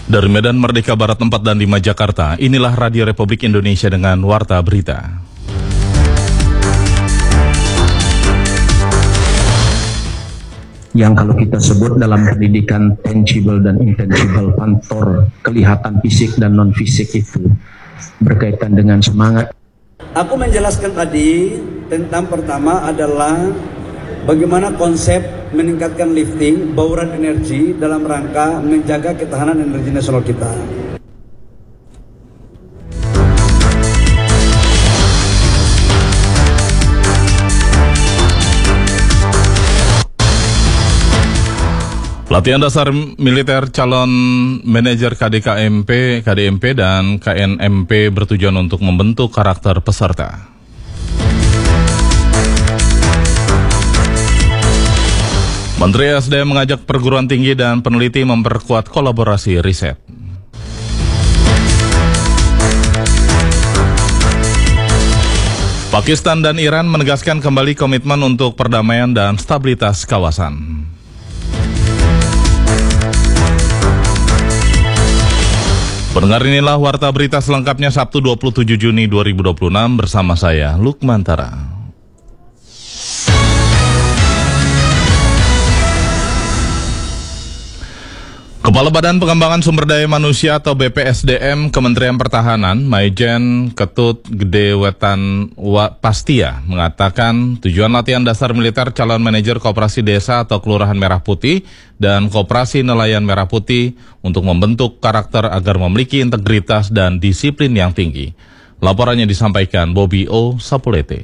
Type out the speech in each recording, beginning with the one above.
Dari Medan Merdeka Barat 4 dan 5 Jakarta, inilah Radio Republik Indonesia dengan Warta Berita. Yang kalau kita sebut dalam pendidikan tangible dan intangible faktor kelihatan fisik dan non fisik itu berkaitan dengan semangat. Aku menjelaskan tadi tentang pertama adalah bagaimana konsep meningkatkan lifting, bauran energi dalam rangka menjaga ketahanan energi nasional kita. Latihan dasar militer calon manajer KDMP dan KNMP bertujuan untuk membentuk karakter peserta. Menteri SDM mengajak perguruan tinggi dan peneliti memperkuat kolaborasi riset. Pakistan dan Iran menegaskan kembali komitmen untuk perdamaian dan stabilitas kawasan. Pendengar, inilah Warta Berita selengkapnya Sabtu 27 Juni 2026 bersama saya, Lukman Tara. Kepala Badan Pengembangan Sumber Daya Manusia atau BPSDM Kementerian Pertahanan, Maijen Ketut Gede Wetan Pastia mengatakan tujuan latihan dasar militer calon manajer Koperasi Desa atau Kelurahan Merah Putih dan Koperasi Nelayan Merah Putih untuk membentuk karakter agar memiliki integritas dan disiplin yang tinggi. Laporannya disampaikan Bobby O. Sapulete.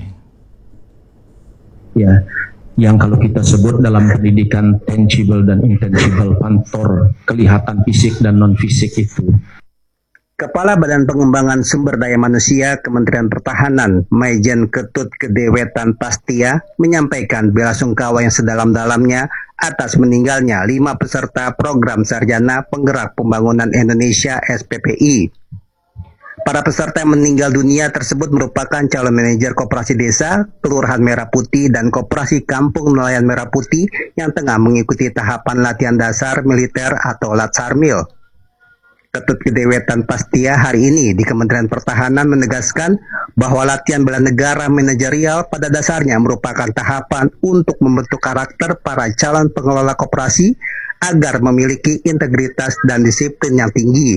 Ya. Yang kalau kita sebut dalam pendidikan tangible dan intangible faktor kelihatan fisik dan non fisik itu. Kepala Badan Pengembangan Sumber Daya Manusia Kementerian Pertahanan, Maijen Ketut Gede Wetan Pastia menyampaikan belasungkawa yang sedalam-dalamnya atas meninggalnya 5 peserta program Sarjana Penggerak Pembangunan Indonesia SPPI. Para peserta yang meninggal dunia tersebut merupakan calon manajer Koperasi Desa, Kelurahan Merah Putih, dan Koperasi Kampung Nelayan Merah Putih yang tengah mengikuti tahapan latihan dasar militer atau Latsarmil. Ketut Gede Wetan Pastia hari ini di Kementerian Pertahanan menegaskan bahwa latihan bela negara manajerial pada dasarnya merupakan tahapan untuk membentuk karakter para calon pengelola koperasi agar memiliki integritas dan disiplin yang tinggi.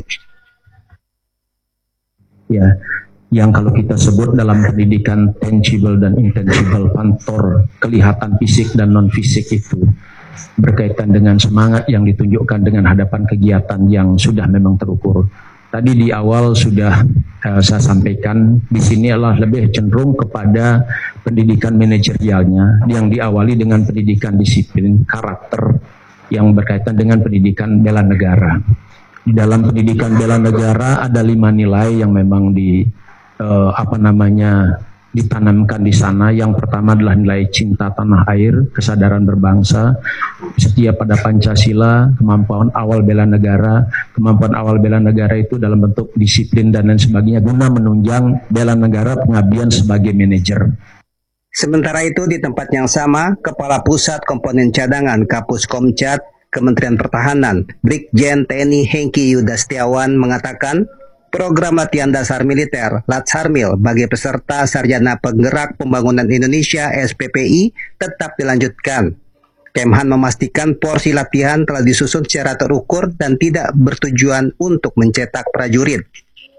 Ya, yang kalau kita sebut dalam pendidikan tangible dan intangible faktor kelihatan fisik dan non fisik itu berkaitan dengan semangat yang ditunjukkan dengan hadapan kegiatan yang sudah memang terukur. Tadi di awal sudah saya sampaikan di sini adalah lebih cenderung kepada pendidikan manajerialnya yang diawali dengan pendidikan disiplin karakter yang berkaitan dengan pendidikan bela negara. Di dalam pendidikan bela negara ada 5 nilai yang memang ditanamkan di sana. Yang pertama adalah nilai cinta tanah air, kesadaran berbangsa, setia pada Pancasila, kemampuan awal bela negara. Kemampuan awal bela negara itu dalam bentuk disiplin dan lain sebagainya guna menunjang bela negara pengabdian sebagai manajer. Sementara itu di tempat yang sama, Kepala Pusat Komponen Cadangan Kapus Komcat Kementerian Pertahanan, Brigjen TNI Hengki Yuda Setiawan mengatakan program latihan dasar militer Latsarmil bagi peserta Sarjana Penggerak Pembangunan Indonesia SPPI tetap dilanjutkan. Kemhan memastikan porsi latihan telah disusun secara terukur dan tidak bertujuan untuk mencetak prajurit.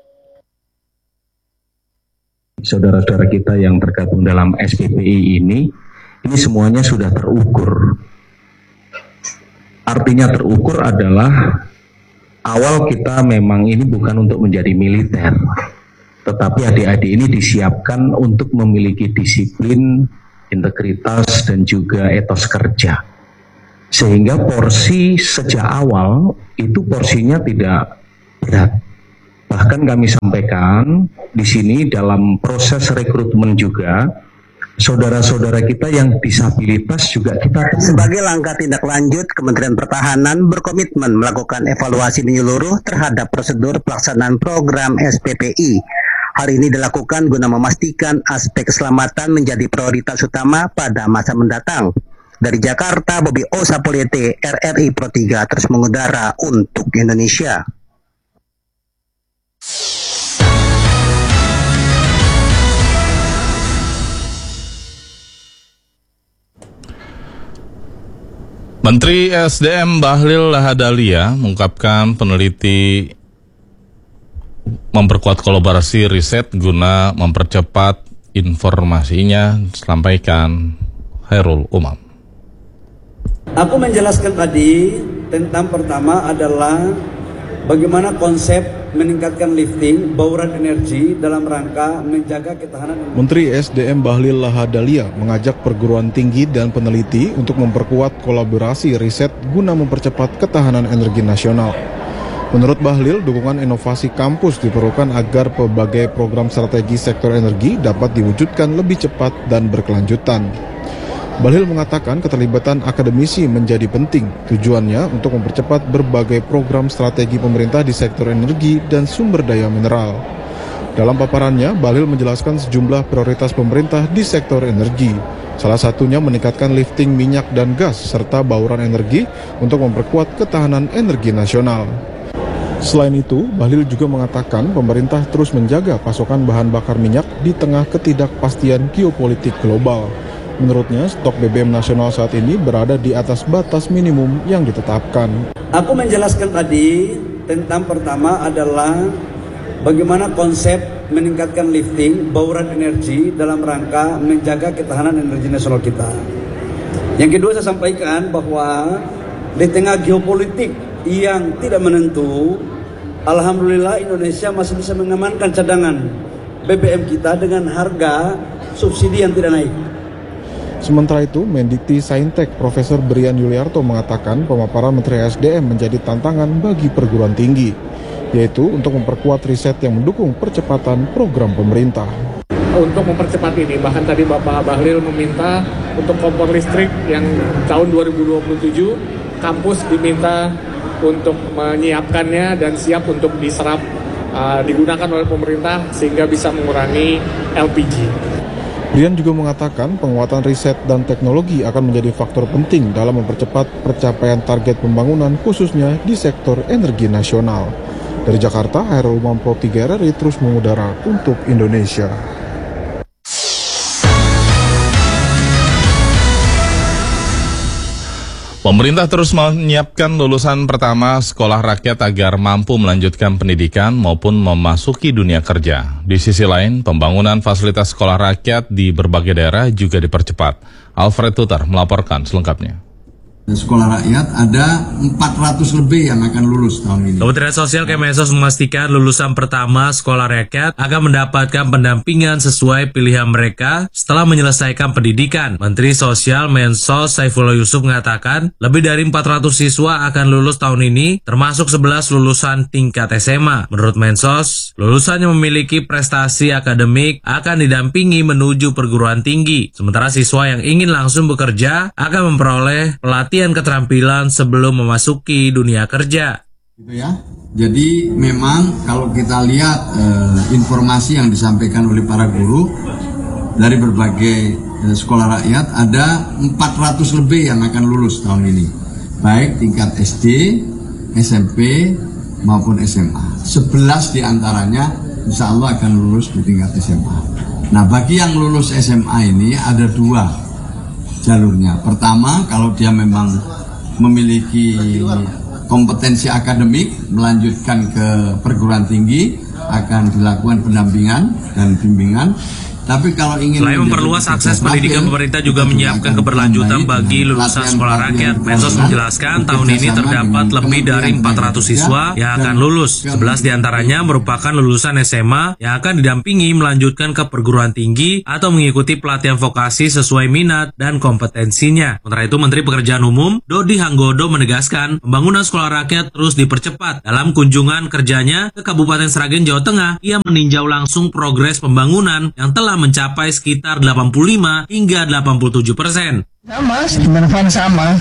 Saudara-saudara kita yang tergabung dalam SPPI ini semuanya sudah terukur. Artinya terukur adalah awal kita memang ini bukan untuk menjadi militer, tetapi adik-adik ini disiapkan untuk memiliki disiplin, integritas, dan juga etos kerja. Sehingga porsi sejak awal itu porsinya tidak berat. Bahkan kami sampaikan di sini dalam proses rekrutmen juga, saudara-saudara kita yang disabilitas juga kita. Sebagai langkah tindak lanjut, Kementerian Pertahanan berkomitmen melakukan evaluasi menyeluruh terhadap prosedur pelaksanaan program SPPI. Hal ini dilakukan guna memastikan aspek keselamatan menjadi prioritas utama pada masa mendatang. Dari Jakarta, Bobby O. Sapulete, RRI Pro 3 terus mengudara untuk Indonesia. Menteri SDM Bahlil Lahadalia mengungkapkan peneliti memperkuat kolaborasi riset guna mempercepat informasinya, sampaikan Khairul Umam. Aku menjelaskan tadi tentang pertama adalah bagaimana konsep meningkatkan lifting, bauran energi dalam rangka menjaga ketahanan. Menteri SDM Bahlil Lahadalia mengajak perguruan tinggi dan peneliti untuk memperkuat kolaborasi riset guna mempercepat ketahanan energi nasional. Menurut Bahlil, dukungan inovasi kampus diperlukan agar berbagai program strategi sektor energi dapat diwujudkan lebih cepat dan berkelanjutan. Bahlil mengatakan keterlibatan akademisi menjadi penting, tujuannya untuk mempercepat berbagai program strategi pemerintah di sektor energi dan sumber daya mineral. Dalam paparannya, Bahlil menjelaskan sejumlah prioritas pemerintah di sektor energi. Salah satunya meningkatkan lifting minyak dan gas serta bauran energi untuk memperkuat ketahanan energi nasional. Selain itu, Bahlil juga mengatakan pemerintah terus menjaga pasokan bahan bakar minyak di tengah ketidakpastian geopolitik global. Menurutnya, stok BBM nasional saat ini berada di atas batas minimum yang ditetapkan. Aku menjelaskan tadi tentang pertama adalah bagaimana konsep meningkatkan lifting, bauran energi dalam rangka menjaga ketahanan energi nasional kita. Yang kedua saya sampaikan bahwa di tengah geopolitik yang tidak menentu, alhamdulillah Indonesia masih bisa mengamankan cadangan BBM kita dengan harga subsidi yang tidak naik. Sementara itu, Mendikti Saintek Profesor Brian Yuliarto mengatakan pemaparan Menteri SDM menjadi tantangan bagi perguruan tinggi, yaitu untuk memperkuat riset yang mendukung percepatan program pemerintah. Untuk mempercepat ini, bahkan tadi Bapak Bahlil meminta untuk kompor listrik yang tahun 2027, kampus diminta untuk menyiapkannya dan siap untuk diserap, digunakan oleh pemerintah sehingga bisa mengurangi LPG. Brian juga mengatakan penguatan riset dan teknologi akan menjadi faktor penting dalam mempercepat pencapaian target pembangunan khususnya di sektor energi nasional. Dari Jakarta, Khairul Umam Pro 3 RRI terus mengudara untuk Indonesia. Pemerintah terus menyiapkan lulusan pertama sekolah rakyat agar mampu melanjutkan pendidikan maupun memasuki dunia kerja. Di sisi lain, pembangunan fasilitas sekolah rakyat di berbagai daerah juga dipercepat. Alfred Tutar melaporkan selengkapnya. Sekolah rakyat ada 400 lebih yang akan lulus tahun ini. Kementerian Sosial Kemensos memastikan lulusan pertama sekolah rakyat akan mendapatkan pendampingan sesuai pilihan mereka setelah menyelesaikan pendidikan. Menteri Sosial Mensos Saifullah Yusuf mengatakan lebih dari 400 siswa akan lulus tahun ini, termasuk 11 lulusan tingkat SMA. Menurut Mensos, lulusan yang memiliki prestasi akademik akan didampingi menuju perguruan tinggi. Sementara siswa yang ingin langsung bekerja akan memperoleh pelatihan keterampilan sebelum memasuki dunia kerja. Gitu ya. Jadi memang kalau kita lihat informasi yang disampaikan oleh para guru dari berbagai sekolah rakyat ada 400 lebih yang akan lulus tahun ini. Baik tingkat SD, SMP maupun SMA. 11 diantaranya insya Allah akan lulus di tingkat SMA. Nah bagi yang lulus SMA ini ada 2 jalurnya. Pertama, kalau dia memang memiliki kompetensi akademik melanjutkan ke perguruan tinggi akan dilakukan pendampingan dan bimbingan. Tapi kalau ingin selain memperluas akses pendidikan, pemerintah juga menyiapkan keberlanjutan bagi lulusan sekolah rakyat. Mensos menjelaskan tahun ini terdapat lebih dari 400 siswa yang akan lulus. 11 diantaranya merupakan lulusan SMA yang akan didampingi melanjutkan ke perguruan tinggi atau mengikuti pelatihan vokasi sesuai minat dan kompetensinya. Sementara itu, Menteri Pekerjaan Umum Dodi Hanggodo menegaskan pembangunan sekolah rakyat terus dipercepat. Dalam kunjungan kerjanya ke Kabupaten Sragen, Jawa Tengah, ia meninjau langsung progres pembangunan yang telah mencapai sekitar 85 hingga 87%. Sama, manfaatnya sama.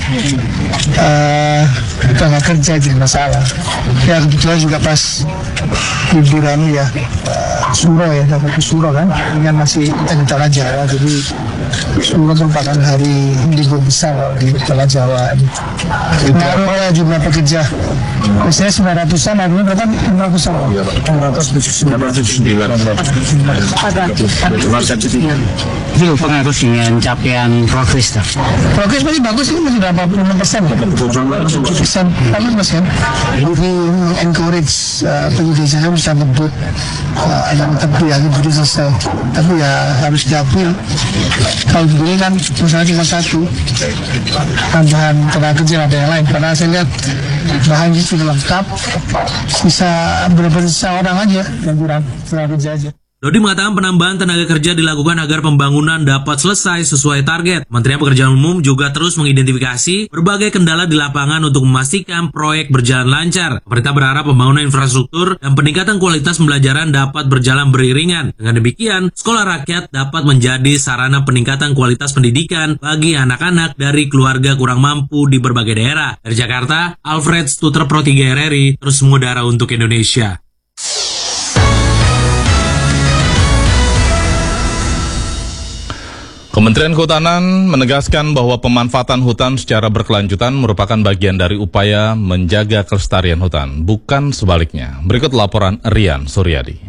Tenaga kerja jadi masalah. Ya kebetulan juga pas liburan ya, Suro ya, dapat Suro kan, dengan masih Tengah Jawa, jadi Suro merupakan hari libur besar di Tengah Jawa. Berapa jumlah pekerja? Biasanya 900-an, hari ini berapa? 600-an? 979. Itu pengaruh dengan capaian progres. Progres masih bagus, ini masih 86%. Bagus mas kan? Jadi encourage penyidik saya bisa ngebut yang tepi yang itu selesai. Tapi ya harus diakui kalau begini kan misalnya cuma satu, tambahan tenaga kerja ada yang lain. Karena saya lihat bahannya sudah lengkap, bisa benar-benar seorang aja yang kurang tenaga kerja aja. Dodi mengatakan penambahan tenaga kerja dilakukan agar pembangunan dapat selesai sesuai target. Kementerian Pekerjaan Umum juga terus mengidentifikasi berbagai kendala di lapangan untuk memastikan proyek berjalan lancar. Pemerintah berharap pembangunan infrastruktur dan peningkatan kualitas pembelajaran dapat berjalan beriringan. Dengan demikian, sekolah rakyat dapat menjadi sarana peningkatan kualitas pendidikan bagi anak-anak dari keluarga kurang mampu di berbagai daerah. Dari Jakarta, Alfred Stuter Pro 3 RRI terus mengudara untuk Indonesia. Kementerian Kehutanan menegaskan bahwa pemanfaatan hutan secara berkelanjutan merupakan bagian dari upaya menjaga kelestarian hutan, bukan sebaliknya. Berikut laporan Rian Suryadi.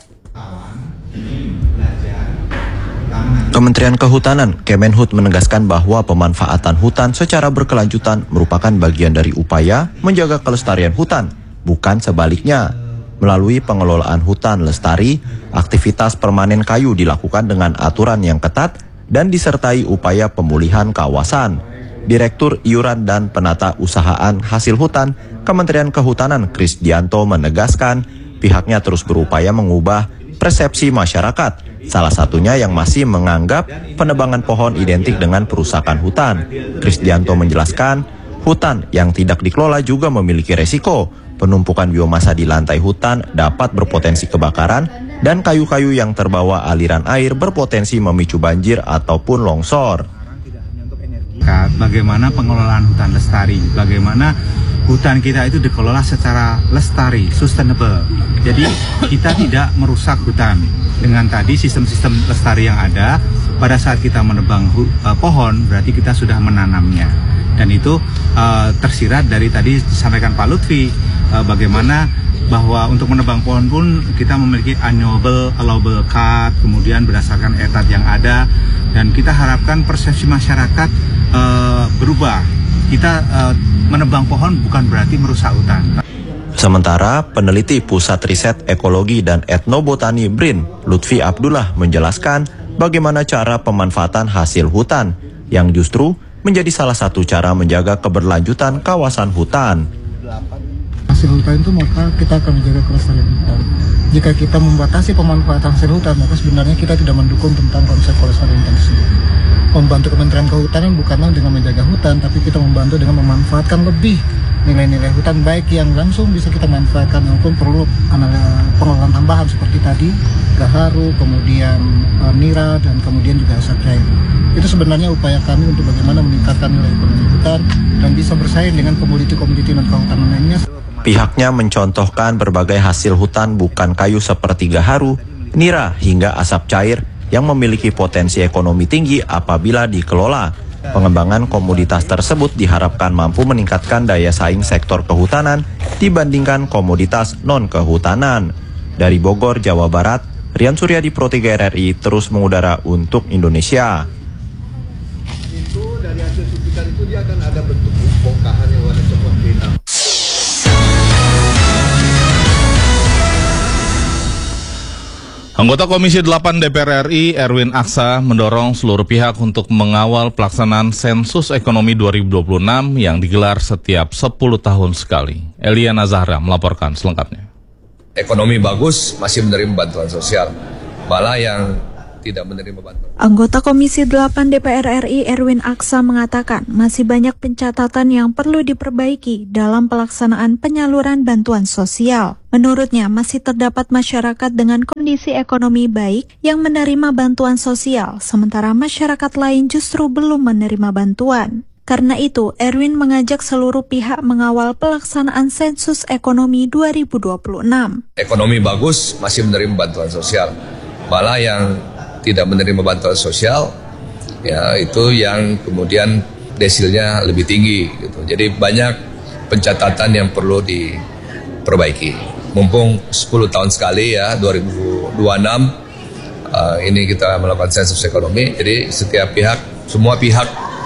Kementerian Kehutanan, Kemenhut menegaskan bahwa pemanfaatan hutan secara berkelanjutan merupakan bagian dari upaya menjaga kelestarian hutan, bukan sebaliknya. Melalui pengelolaan hutan lestari, aktivitas permanen kayu dilakukan dengan aturan yang ketat dan disertai upaya pemulihan kawasan. Direktur Iuran dan Penata Usahaan Hasil Hutan, Kementerian Kehutanan Krisdianto menegaskan pihaknya terus berupaya mengubah persepsi masyarakat, salah satunya yang masih menganggap penebangan pohon identik dengan perusakan hutan. Krisdianto menjelaskan, hutan yang tidak dikelola juga memiliki resiko. Penumpukan biomasa di lantai hutan dapat berpotensi kebakaran dan kayu-kayu yang terbawa aliran air berpotensi memicu banjir ataupun longsor. Bagaimana pengelolaan hutan lestari, bagaimana hutan kita itu dikelola secara lestari, sustainable. Jadi kita tidak merusak hutan. Dengan tadi sistem-sistem lestari yang ada, pada saat kita menebang pohon, berarti kita sudah menanamnya. Dan itu tersirat dari tadi disampaikan Pak Lutfi, bagaimana bahwa untuk menebang pohon pun kita memiliki allowable cut, kemudian berdasarkan etat yang ada, dan kita harapkan persepsi masyarakat berubah. Kita menebang pohon bukan berarti merusak hutan. Sementara peneliti Pusat Riset Ekologi dan Etnobotani BRIN, Lutfi Abdullah menjelaskan bagaimana cara pemanfaatan hasil hutan yang justru menjadi salah satu cara menjaga keberlanjutan kawasan hutan. Hasil hutan itu maka kita akan menjaga kelestarian hutan. Jika kita membatasi pemanfaatan hasil hutan, maka sebenarnya kita tidak mendukung tentang konsep kelestarian hutan tersebut. Membantu Kementerian Kehutanan bukanlah dengan menjaga hutan, tapi kita membantu dengan memanfaatkan lebih nilai-nilai hutan, baik yang langsung bisa kita manfaatkan maupun perlu pengelolaan tambahan seperti tadi, gaharu, kemudian nira, dan kemudian juga asap cair. Itu sebenarnya upaya kami untuk bagaimana meningkatkan nilai ekonomi hutan dan bisa bersaing dengan komoditi-komoditi non-kehutanan lainnya. Pihaknya mencontohkan berbagai hasil hutan bukan kayu seperti gaharu, nira hingga asap cair yang memiliki potensi ekonomi tinggi apabila dikelola. Pengembangan komoditas tersebut diharapkan mampu meningkatkan daya saing sektor kehutanan dibandingkan komoditas non-kehutanan. Dari Bogor, Jawa Barat, Rian Suryadi Pro 3 RRI terus mengudara untuk Indonesia. Itu dari hasil suntikan itu dia akan ada bentuk bongkahan yang warna coklat hitam. Anggota Komisi 8 DPR RI Erwin Aksa mendorong seluruh pihak untuk mengawal pelaksanaan sensus ekonomi 2026 yang digelar setiap 10 tahun sekali. Eliana Zahra melaporkan selengkapnya. Ekonomi bagus masih menerima bantuan sosial, malah yang tidak menerima bantuan. Anggota Komisi 8 DPR RI Erwin Aksa mengatakan masih banyak pencatatan yang perlu diperbaiki dalam pelaksanaan penyaluran bantuan sosial. Menurutnya masih terdapat masyarakat dengan kondisi ekonomi baik yang menerima bantuan sosial, sementara masyarakat lain justru belum menerima bantuan. Karena itu, Erwin mengajak seluruh pihak mengawal pelaksanaan sensus ekonomi 2026. Ekonomi bagus masih menerima bantuan sosial, malah yang tidak menerima bantuan sosial, ya itu yang kemudian desilnya lebih tinggi gitu. Jadi banyak pencatatan yang perlu diperbaiki. Mumpung 10 tahun sekali ya, 2026 ini kita melakukan sensus ekonomi. Jadi setiap pihak, semua pihak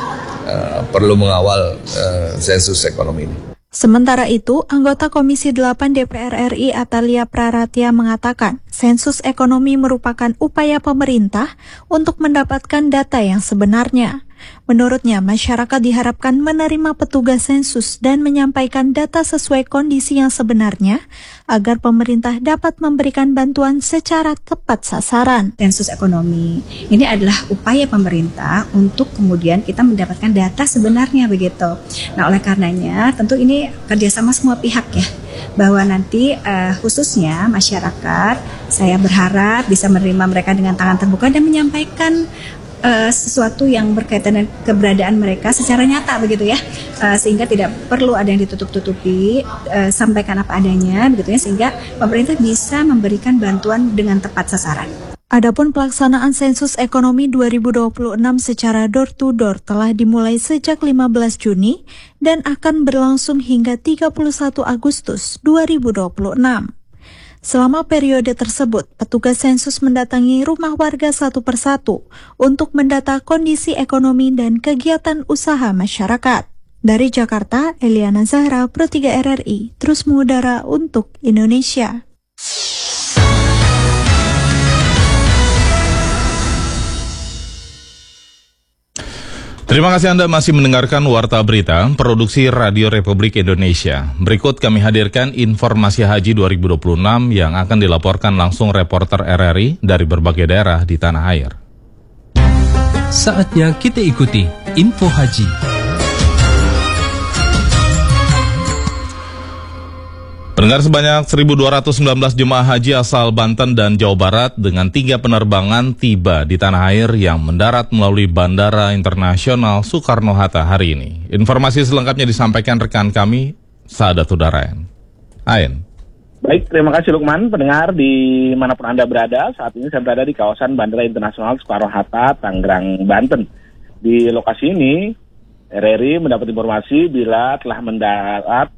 perlu mengawal sensus ekonomi ini. Sementara itu, anggota Komisi 8 DPR RI Atalia Praratia mengatakan, sensus ekonomi merupakan upaya pemerintah untuk mendapatkan data yang sebenarnya. Menurutnya, masyarakat diharapkan menerima petugas sensus dan menyampaikan data sesuai kondisi yang sebenarnya agar pemerintah dapat memberikan bantuan secara tepat sasaran. Sensus ekonomi ini adalah upaya pemerintah untuk kemudian kita mendapatkan data sebenarnya begitu. Nah, oleh karenanya tentu ini kerjasama semua pihak ya, bahwa nanti khususnya masyarakat, saya berharap bisa menerima mereka dengan tangan terbuka dan menyampaikan sesuatu yang berkaitan dengan keberadaan mereka secara nyata begitu ya, sehingga tidak perlu ada yang ditutup-tutupi, sampaikan apa adanya begitu ya, sehingga pemerintah bisa memberikan bantuan dengan tepat sasaran. Adapun pelaksanaan sensus ekonomi 2026 secara door to door telah dimulai sejak 15 Juni dan akan berlangsung hingga 31 Agustus 2026. Selama periode tersebut, petugas sensus mendatangi rumah warga satu persatu untuk mendata kondisi ekonomi dan kegiatan usaha masyarakat. Dari Jakarta, Eliana Zahra, Pro 3 RRI, terus mengudara untuk Indonesia. Terima kasih Anda masih mendengarkan Warta Berita, Produksi Radio Republik Indonesia. Berikut kami hadirkan informasi haji 2026 yang akan dilaporkan langsung reporter RRI dari berbagai daerah di tanah air. Saatnya kita ikuti Info Haji. Pendengar, sebanyak 1.219 jemaah haji asal Banten dan Jawa Barat dengan 3 penerbangan tiba di tanah air yang mendarat melalui Bandara Internasional Soekarno-Hatta hari ini. Informasi selengkapnya disampaikan rekan kami, Saadatul Darayan. Ain. Baik, terima kasih Lukman. Pendengar di manapun Anda berada, saat ini saya berada di kawasan Bandara Internasional Soekarno-Hatta, Tangerang, Banten. Di lokasi ini, RRI mendapat informasi bila telah mendarat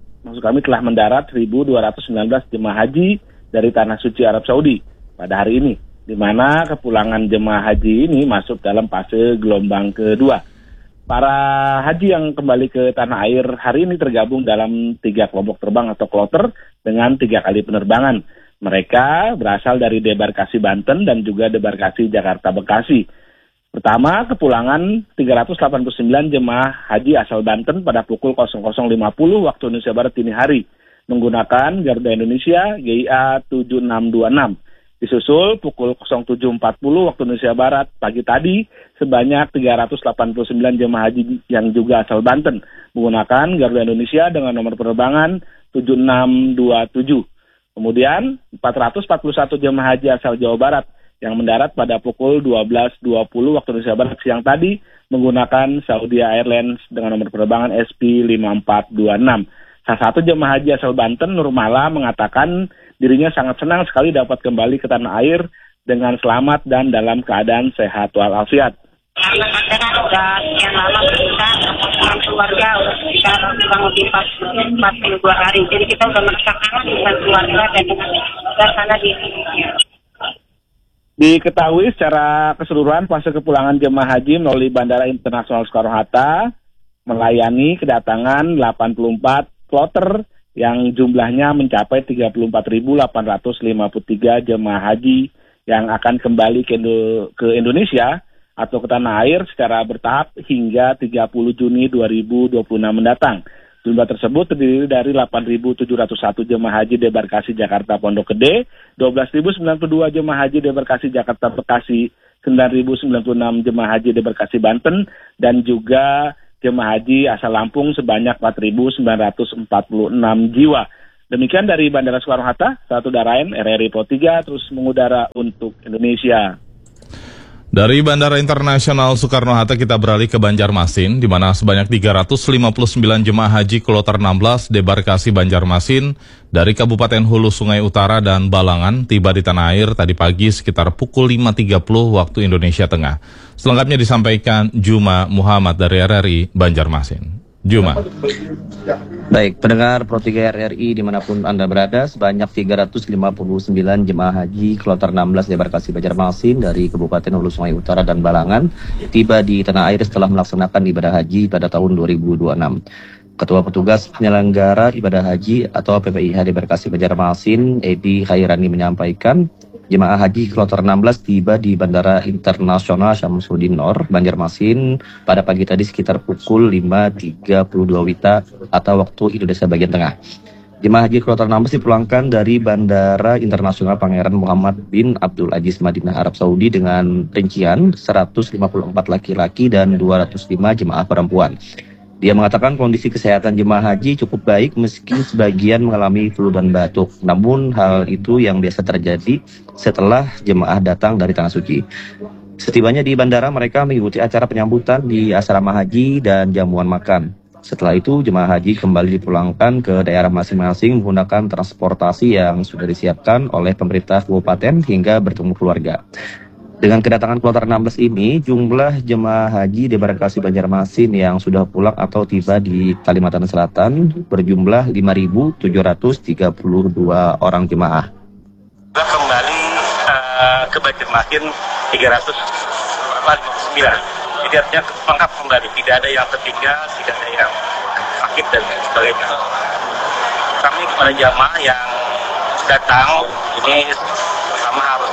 1.219 jemaah haji dari Tanah Suci Arab Saudi pada hari ini, di mana kepulangan jemaah haji ini masuk dalam fase gelombang kedua. Para haji yang kembali ke tanah air hari ini tergabung dalam 3 kelompok terbang atau kloter dengan 3 kali penerbangan. Mereka berasal dari debarkasi Banten dan juga debarkasi Jakarta Bekasi. Pertama, kepulangan 389 jemaah haji asal Banten pada pukul 00.50 waktu Indonesia Barat dini hari menggunakan Garuda Indonesia GIA 7626. Disusul pukul 07.40 waktu Indonesia Barat pagi tadi sebanyak 389 jemaah haji yang juga asal Banten menggunakan Garuda Indonesia dengan nomor penerbangan 7627. Kemudian 441 jemaah haji asal Jawa Barat yang mendarat pada pukul 12.20 waktu Indonesia Barat siang tadi menggunakan Saudi Airlines dengan nomor penerbangan SP5426. Salah satu jemaah haji asal Banten, Nurmala, mengatakan dirinya sangat senang sekali dapat kembali ke tanah air dengan selamat dan dalam keadaan sehat walafiat. Karena kita udah sekian lama berpisah dengan keluarga, udah sekitar kurang lebih 42 hari. Jadi kita udah merasa kangen dengan keluarga dan dengan suasana di Indonesia. Diketahui secara keseluruhan fase kepulangan jemaah haji melalui Bandara Internasional Soekarno-Hatta melayani kedatangan 84 kloter yang jumlahnya mencapai 34.853 jemaah haji yang akan kembali ke Indonesia atau ke tanah air secara bertahap hingga 30 Juni 2026 mendatang. Jumlah tersebut terdiri dari 8.701 jemaah haji debarkasi Jakarta Pondok Gede, 12.092 jemaah haji debarkasi Jakarta Bekasi, 9.096 jemaah haji debarkasi Banten, dan juga jemaah haji asal Lampung sebanyak 4.946 jiwa. Demikian dari Bandara Soekarno-Hatta, Saadatul Darayan, RRI Pro 3 terus mengudara untuk Indonesia. Dari Bandara Internasional Soekarno-Hatta kita beralih ke Banjarmasin, di mana sebanyak 359 jemaah haji kloter 16 debarkasi Banjarmasin dari Kabupaten Hulu Sungai Utara dan Balangan tiba di tanah air tadi pagi sekitar pukul 5.30 waktu Indonesia Tengah. Selengkapnya disampaikan Juma Muhammad dari RRI Banjarmasin. Juma. Baik, pendengar Pro 3 RRI dimanapun Anda berada, sebanyak 359 jemaah haji kloter 16 debarkasi Banjarmasin dari Kabupaten Hulu Sungai Utara dan Balangan tiba di tanah air setelah melaksanakan ibadah haji pada tahun 2026. Ketua Petugas Penyelenggara Ibadah Haji atau PPIH debarkasi Banjarmasin, Edi Khairani menyampaikan, jemaah haji kloter 16 tiba di Bandara Internasional Syamsuddin Nor, Banjarmasin pada pagi tadi sekitar pukul 5.32 WITA atau waktu Indonesia bagian tengah. Jemaah haji kloter 16 dipulangkan dari Bandara Internasional Pangeran Muhammad bin Abdul Aziz Madinah, Arab Saudi dengan rincian 154 laki-laki dan 205 jemaah perempuan. Dia mengatakan kondisi kesehatan jemaah haji cukup baik meski sebagian mengalami flu dan batuk. Namun hal itu yang biasa terjadi setelah jemaah datang dari Tanah Suci. Setibanya di bandara, mereka mengikuti acara penyambutan di asrama haji dan jamuan makan. Setelah itu jemaah haji kembali dipulangkan ke daerah masing-masing menggunakan transportasi yang sudah disiapkan oleh pemerintah kabupaten hingga bertemu keluarga. Dengan kedatangan kloter 16 ini, jumlah jemaah haji debarkasi Banjarmasin yang sudah pulang atau tiba di Kalimantan Selatan berjumlah 5.732 orang jemaah. Kembali ke Banjarmasin 359. Jadi artinya lengkap kembali, tidak ada yang tertinggal, tidak ada yang sakit dan sebagainya. Kami kepada jamaah yang datang ini pertama harus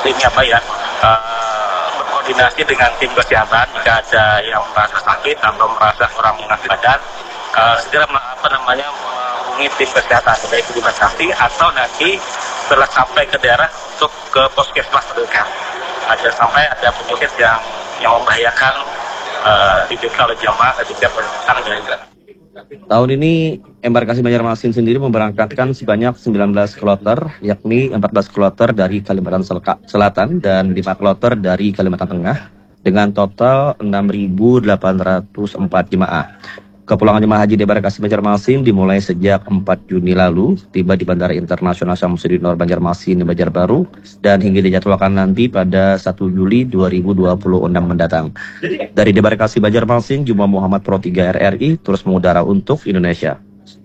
koordinasi dengan tim kesehatan jika ada yang merasa sakit atau merasa kurang mengangkat badan, segera menghubungi tim kesehatan baik di rumah sakit atau nanti setelah sampai ke daerah untuk ke puskesmas terdekat. Ada sampai ada penyakit yang membahayakan diderita oleh jamaah ketika berdatang dengan. Tahun ini embarkasi Banjarmasin sendiri memberangkatkan sebanyak 19 kloter, yakni 14 kloter dari Kalimantan Selatan dan 5 kloter dari Kalimantan Tengah, dengan total 6.804 jemaah. Kepulangan jemaah haji debarkasi Banjarmasin dimulai sejak 4 Juni lalu, tiba di Bandara Internasional Syamsuddin Nor Banjarmasin, Banjarbaru, dan hingga dijadwalkan nanti pada 1 Juli 2026 mendatang. Dari debarkasi Banjarmasin, Juma Muhammad Pro 3 RRI terus mengudara untuk Indonesia.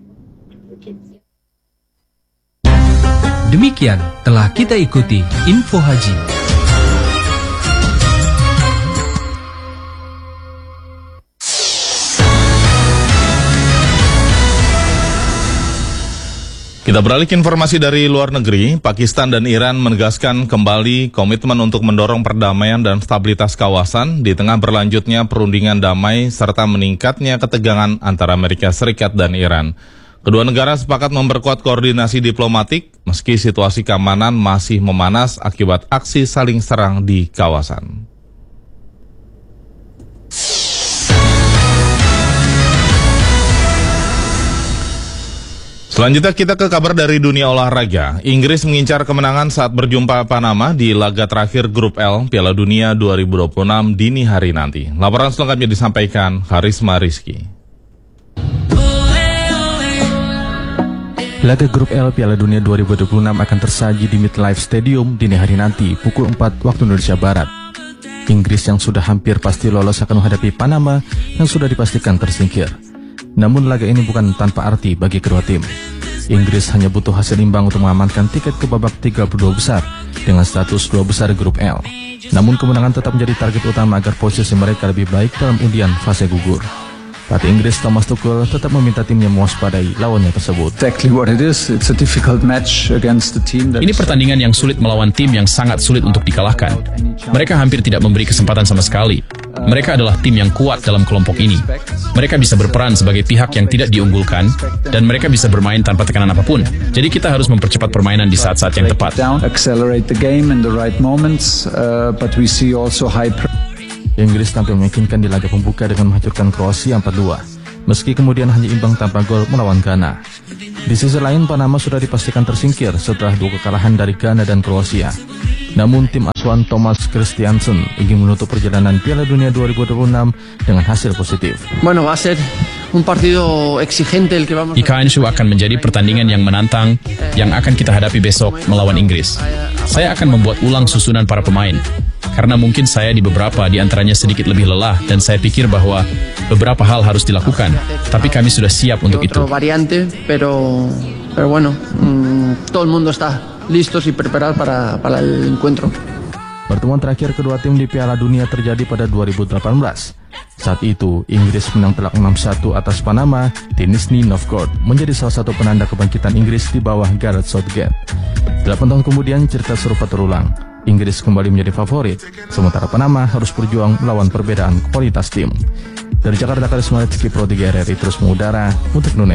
Demikian telah kita ikuti Info Haji. Kita beralih ke informasi dari luar negeri. Pakistan dan Iran menegaskan kembali komitmen untuk mendorong perdamaian dan stabilitas kawasan di tengah berlanjutnya perundingan damai serta meningkatnya ketegangan antara Amerika Serikat dan Iran. Kedua negara sepakat memperkuat koordinasi diplomatik meski situasi keamanan masih memanas akibat aksi saling serang di kawasan. Selanjutnya kita ke kabar dari dunia olahraga. Inggris mengincar kemenangan saat berjumpa Panama di laga terakhir Grup L Piala Dunia 2026 dini hari nanti. Laporan selengkapnya disampaikan Harisma Rizky. Laga Grup L Piala Dunia 2026 akan tersaji di MetLife Stadium dini hari nanti pukul 4 waktu Indonesia Barat. Inggris yang sudah hampir pasti lolos akan menghadapi Panama yang sudah dipastikan tersingkir. Namun laga ini bukan tanpa arti bagi kedua tim. Inggris hanya butuh hasil imbang untuk mengamankan tiket ke babak 32 besar dengan status 2 besar Grup L. Namun kemenangan tetap menjadi target utama agar posisi mereka lebih baik dalam undian fase gugur. Pelatih Inggris Thomas Tuchel tetap meminta timnya mewaspadai lawannya tersebut. Ini pertandingan yang sulit melawan tim yang sangat sulit untuk dikalahkan. Mereka hampir tidak memberi kesempatan sama sekali. Mereka adalah tim yang kuat dalam kelompok ini. Mereka bisa berperan sebagai pihak yang tidak diunggulkan, dan mereka bisa bermain tanpa tekanan apapun. Jadi kita harus mempercepat permainan di saat-saat yang tepat. Inggris tampil meyakinkan di laga pembuka dengan menghancurkan Kroasia 4-2, meski kemudian hanya imbang tanpa gol melawan Ghana. Di sisi lain, Panama sudah dipastikan tersingkir setelah 2 kekalahan dari Ghana dan Kroasia. Namun tim asuhan Thomas Christiansen ingin menutup perjalanan Piala Dunia 2026 dengan hasil positif. IKNSU akan menjadi pertandingan yang menantang yang akan kita hadapi besok melawan Inggris. Saya akan membuat ulang susunan para pemain. Karena mungkin saya di beberapa di antaranya sedikit lebih lelah dan saya pikir bahwa beberapa hal harus dilakukan. Tapi kami sudah siap untuk itu. Variante, pero bueno, todo el mundo está listos y preparados para el encuentro. Pertemuan terakhir kedua tim di Piala Dunia terjadi pada 2018. Saat itu, Inggris menang telak 6-1 atas Panama di Nizhny Novgorod, menjadi salah satu penanda kebangkitan Inggris di bawah Gareth Southgate. 8 tahun kemudian, cerita serupa terulang. Inggris kembali menjadi favorit, sementara Panama harus berjuang melawan perbedaan kualitas tim. Dari Jakarta, Karisma Rizky Pro 3 RRI terus mengudara untuk Indonesia.